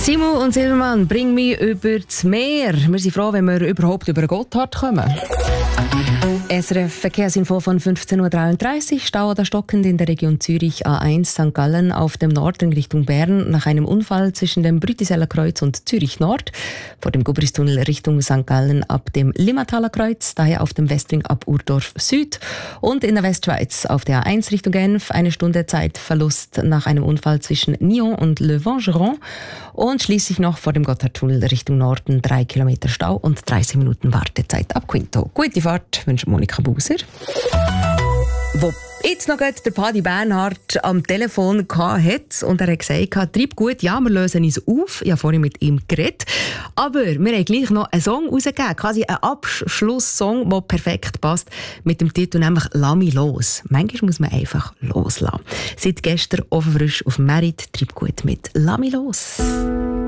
Simon und Silbermann, bring mich über das Meer. Wir sind froh, wenn wir überhaupt über den Gotthard kommen. SRF Verkehrsinfo von 15.33 Uhr. Stau oder stockend in der Region Zürich A1 St. Gallen auf dem Norden Richtung Bern nach einem Unfall zwischen dem Brütiseller Kreuz und Zürich Nord. Vor dem Gubristunnel Richtung St. Gallen ab dem Limmataler Kreuz, daher auf dem Westring ab Urdorf Süd. Und in der Westschweiz auf der A1 Richtung Genf 1 Stunde Zeitverlust nach einem Unfall zwischen Nyon und Le Vangeron. Und schließlich noch vor dem Gotthardtunnel Richtung Norden 3 Kilometer Stau und 30 Minuten Wartezeit ab Quinto. Gute Fahrt wünscht Monika Buser. Wo jetzt noch der Paddy Bernhard am Telefon hatte und er hat gesagt, treib gut, ja, wir lösen uns auf. Ich habe vorhin mit ihm geredet. Aber wir haben gleich noch einen Song rausgegeben, quasi einen Abschlusssong, der perfekt passt, mit dem Titel nämlich «Lass mich los». Manchmal muss man einfach loslassen. Seit gestern offen frisch auf Merit, treib gut mit «Lass mich los».